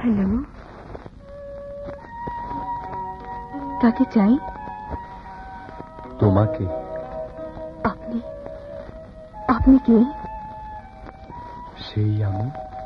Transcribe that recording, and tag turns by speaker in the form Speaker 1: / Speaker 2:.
Speaker 1: Hello, কাকে চাই?
Speaker 2: তোমাকে।
Speaker 1: আপনি আপনি কে?
Speaker 2: সেই আমি।